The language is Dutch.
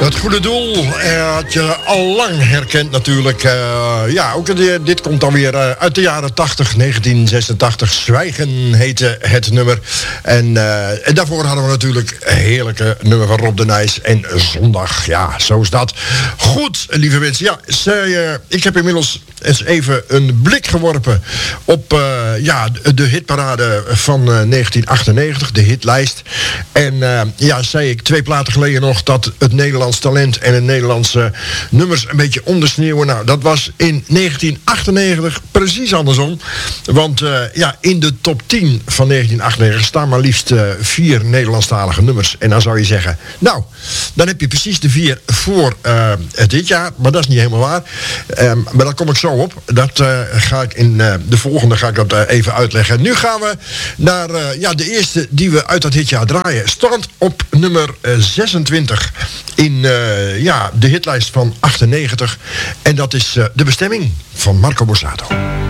Het goede doel had je al lang herkend natuurlijk. Ook dit komt dan weer uit de jaren 80, 1986. Zwijgen heette het nummer. En daarvoor hadden we natuurlijk een heerlijke nummer van Rob de Nijs. En Zondag, ja, zo is dat. Goed, lieve mensen. Ja, ik heb inmiddels eens even een blik geworpen op de hitparade van 1998. De hitlijst. En zei ik 2 platen geleden nog dat het Nederlands talent en het Nederlandse nummers een beetje ondersneeuwen. Nou, dat was in 1998 precies andersom. Want in de top 10 van 1998 staan maar liefst 4 Nederlandstalige nummers. En dan zou je zeggen, nou, dan heb je precies de 4 voor dit jaar. Maar dat is niet helemaal waar. Maar daar kom ik zo op. Dat ga ik in de volgende dat even uitleggen. Nu gaan we naar de eerste die we uit dat hitjaar draaien. Stond op nummer 26 in de hitlijst van 98. En dat is De Bestemming van Marco Borsato.